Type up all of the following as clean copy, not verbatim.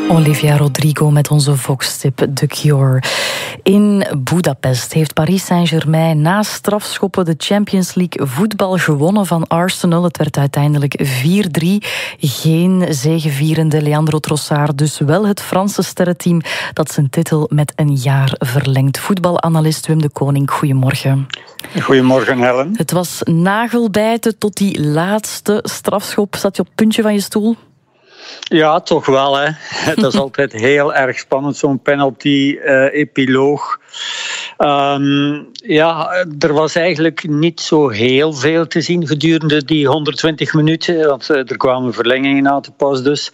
Olivia Rodrigo met onze Vox-tip The Cure. In Budapest heeft Paris Saint-Germain na strafschoppen de Champions League voetbal gewonnen van Arsenal. Het werd uiteindelijk 4-3. Geen zegevierende Leandro Trossard, dus wel het Franse sterrenteam dat zijn titel met een jaar verlengt. Voetbalanalist Wim de Koning, goedemorgen. Goedemorgen, Helen. Het was nagelbijten tot die laatste strafschop. Zat je op het puntje van je stoel? Ja, toch wel. Hè. Dat is altijd heel erg spannend, zo'n penalty-epiloog. Er was eigenlijk niet zo heel veel te zien gedurende die 120 minuten. Want er kwamen verlengingen aan te pas dus.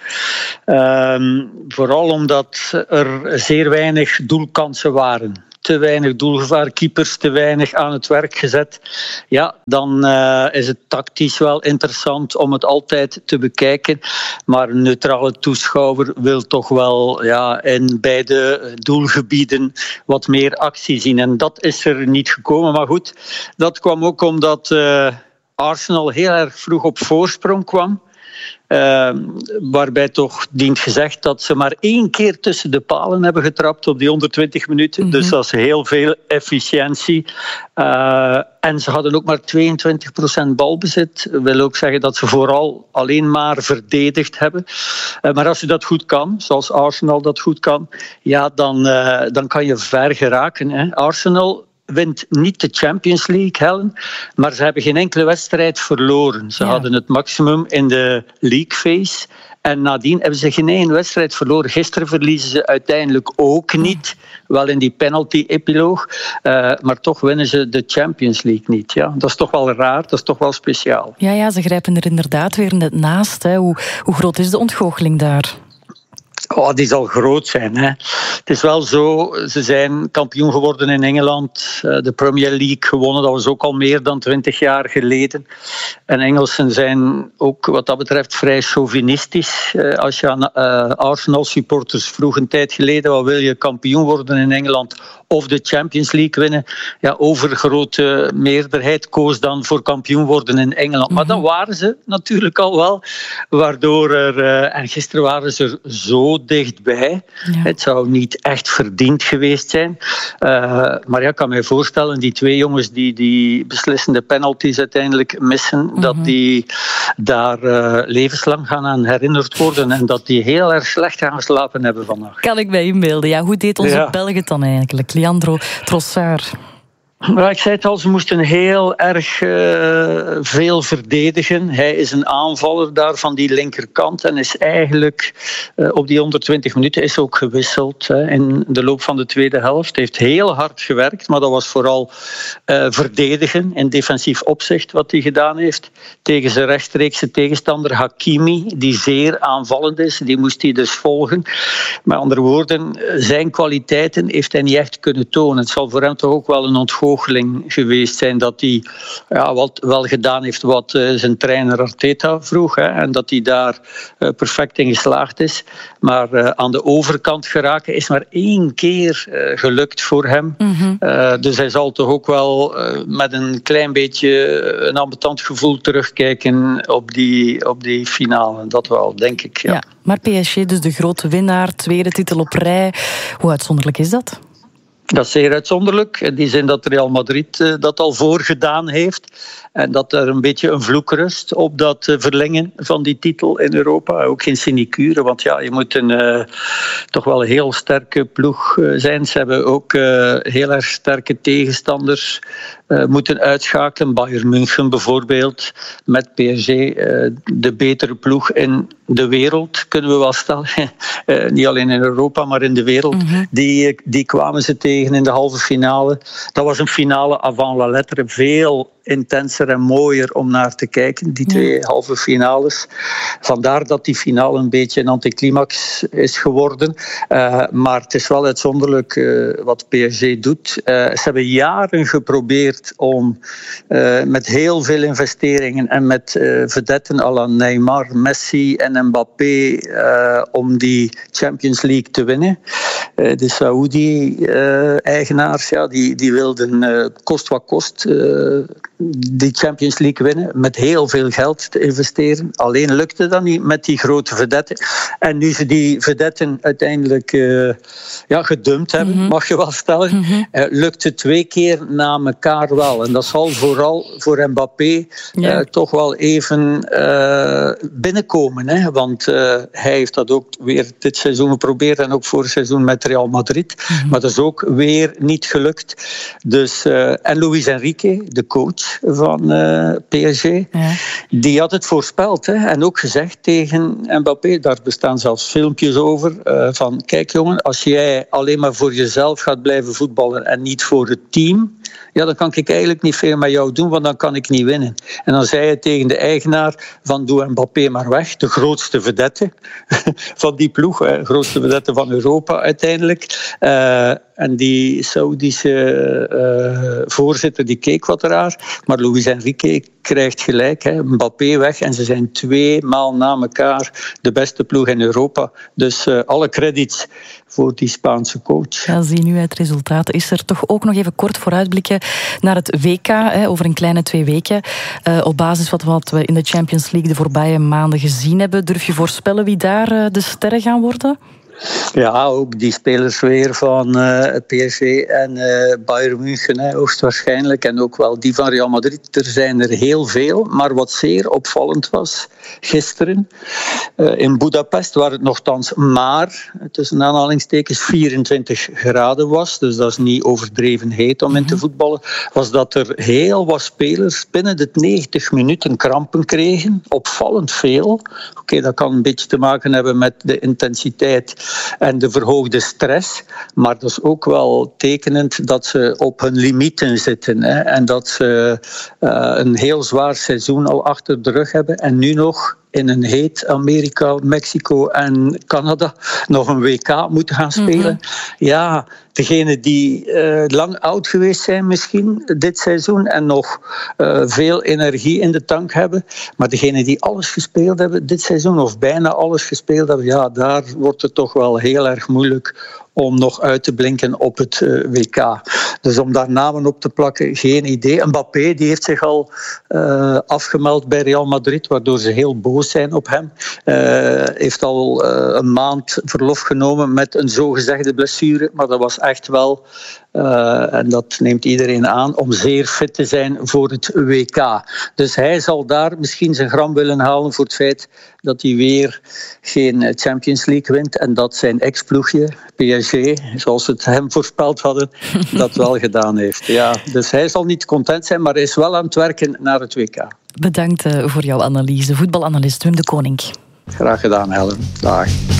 Vooral omdat er zeer weinig doelkansen waren. Te weinig doelgevaar, keepers te weinig aan het werk gezet. Ja, dan is het tactisch wel interessant om het altijd te bekijken. Maar een neutrale toeschouwer wil toch wel in beide doelgebieden wat meer actie zien. En dat is er niet gekomen. Maar goed, dat kwam ook omdat Arsenal heel erg vroeg op voorsprong kwam. Waarbij toch dient gezegd dat ze maar 1 keer tussen de palen hebben getrapt op die 120 minuten. Mm-hmm. Dus dat is heel veel efficiëntie. En ze hadden ook maar 22% balbezit. Dat wil ook zeggen dat ze vooral alleen maar verdedigd hebben. Maar als je dat goed kan, zoals Arsenal dat goed kan, dan kan je ver geraken. Hè. Arsenal wint niet de Champions League, Helen, maar ze hebben geen enkele wedstrijd verloren. Ze hadden het maximum in de league phase en nadien hebben ze geen één wedstrijd verloren. Gisteren verliezen ze uiteindelijk ook niet, wel in die penalty-epiloog, maar toch winnen ze de Champions League niet. Ja. Dat is toch wel raar, dat is toch wel speciaal. Ja, ze grijpen er inderdaad weer net naast. Hè. Hoe groot is de ontgoocheling daar? Die zal groot zijn. Hè. Het is wel zo, ze zijn kampioen geworden in Engeland. De Premier League gewonnen, dat was ook al meer dan 20 jaar geleden. En Engelsen zijn ook wat dat betreft vrij chauvinistisch. Als je aan Arsenal-supporters vroeg een tijd geleden, wat wil je, kampioen worden in Engeland of de Champions League winnen? Ja, overgrote meerderheid koos dan voor kampioen worden in Engeland. Maar dan waren ze natuurlijk al wel. Waardoor en gisteren waren ze er zo dichtbij. Ja. Het zou niet echt verdiend geweest zijn. Maar ik kan me voorstellen, die 2 jongens die beslissende penalties uiteindelijk missen, dat die daar levenslang gaan aan herinnerd worden en dat die heel erg slecht gaan geslapen hebben vannacht. Kan ik mij inbeelden. Ja, hoe deed onze Belg het dan eigenlijk? Leandro Trossard. Maar ik zei het al, ze moesten heel erg veel verdedigen. Hij is een aanvaller daar van die linkerkant en is eigenlijk op die 120 minuten is ook gewisseld in de loop van de tweede helft. Hij heeft heel hard gewerkt, maar dat was vooral verdedigen in defensief opzicht wat hij gedaan heeft. Tegen zijn rechtstreekse tegenstander Hakimi, die zeer aanvallend is, die moest hij dus volgen. Met andere woorden, zijn kwaliteiten heeft hij niet echt kunnen tonen. Het zal voor hem toch ook wel een ontgoocheling geweest zijn dat hij wel gedaan heeft wat zijn trainer Arteta vroeg. En dat hij daar perfect in geslaagd is. Maar aan de overkant geraken is maar 1 keer gelukt voor hem. Mm-hmm. Dus hij zal toch ook wel met een klein beetje een ambetant gevoel terugkijken op die finale. Dat wel, denk ik. Ja. Maar PSG, dus de grote winnaar, 2e titel op rij. Hoe uitzonderlijk is dat? Dat is zeer uitzonderlijk. In die zin dat Real Madrid dat al voorgedaan heeft. En dat er een beetje een vloek rust op dat verlengen van die titel in Europa. Ook geen sinecure, want je moet toch wel een heel sterke ploeg zijn. Ze hebben ook heel erg sterke tegenstanders moeten uitschakelen. Bayern München bijvoorbeeld, met PSG, de betere ploeg in de wereld, kunnen we wel stellen. Niet alleen in Europa, maar in de wereld. Mm-hmm. Die kwamen ze tegen in de halve finale. Dat was een finale avant la lettre, veel intenser en mooier om naar te kijken, die 2 halve finales. Vandaar dat die finale een beetje een anticlimax is geworden. Maar het is wel uitzonderlijk wat PSG doet. Ze hebben jaren geprobeerd om met heel veel investeringen en met vedetten à la Neymar, Messi en Mbappé om die Champions League te winnen. De Saoedi eigenaars, die wilden kost wat kost die Champions League winnen, met heel veel geld te investeren. Alleen lukte dat niet met die grote vedetten. En nu ze die vedetten uiteindelijk gedumpt hebben, mag je wel stellen, lukt het 2 keer na elkaar wel. En dat zal vooral voor Mbappé toch wel even binnenkomen. Hè? Want hij heeft dat ook weer dit seizoen geprobeerd en ook vorig seizoen met Real Madrid. Maar dat is ook weer niet gelukt. Dus, en Luis Enrique, de coach van PSG, die had het voorspeld. Hè? En ook gezegd tegen Mbappé, daar bestaan zelfs filmpjes over, van kijk jongen, als jij alleen maar voor jezelf gaat blijven voetballen en niet voor het team, dan kan ik eigenlijk niet veel met jou doen, want dan kan ik niet winnen. En dan zei hij tegen de eigenaar van doe Mbappé maar weg, de grootste vedette van die ploeg, de grootste vedette van Europa uiteindelijk. En die Saoedische voorzitter die keek wat raar, maar Luis Enrique krijgt gelijk, hè. Mbappé weg en ze zijn 2 maal na elkaar de beste ploeg in Europa. Dus alle credits voor die Spaanse coach. Ja, zie nu het resultaat. Is er toch ook nog even kort vooruitblikken naar het WK, over een kleine 2 weken. Op basis van wat we in de Champions League de voorbije maanden gezien hebben, durf je voorspellen wie daar de sterren gaan worden? Ja, ook die spelers weer van PSG en Bayern München, hoogstwaarschijnlijk. En ook wel die van Real Madrid. Er zijn er heel veel. Maar wat zeer opvallend was gisteren in Budapest, waar het nogthans maar tussen aanhalingstekens 24 graden was, dus dat is niet overdreven heet om in te voetballen, was dat er heel wat spelers binnen de 90 minuten krampen kregen. Opvallend veel. Oké, dat kan een beetje te maken hebben met de intensiteit en de verhoogde stress, maar dat is ook wel tekenend dat ze op hun limieten zitten, hè, en dat ze een heel zwaar seizoen al achter de rug hebben en nu nog in een heet Amerika, Mexico en Canada nog een WK moeten gaan spelen. Ja, degenen die lang oud geweest zijn misschien dit seizoen en nog veel energie in de tank hebben, maar degenen die alles gespeeld hebben dit seizoen of bijna alles gespeeld hebben, ja, daar wordt het toch wel heel erg moeilijk om nog uit te blinken op het WK. Dus om daar namen op te plakken, geen idee. Mbappé die heeft zich al afgemeld bij Real Madrid, waardoor ze heel boos zijn op hem. Heeft al een maand verlof genomen met een zogezegde blessure, maar dat was echt wel, en dat neemt iedereen aan, om zeer fit te zijn voor het WK. Dus hij zal daar misschien zijn gram willen halen voor het feit dat hij weer geen Champions League wint en dat zijn ex-ploegje, PSG, zoals we het hem voorspeld hadden, dat wel gedaan heeft. Ja, dus hij zal niet content zijn, maar hij is wel aan het werken naar het WK. Bedankt voor jouw analyse. Voetbalanalist Wim de Koning. Graag gedaan, Helen. Dag.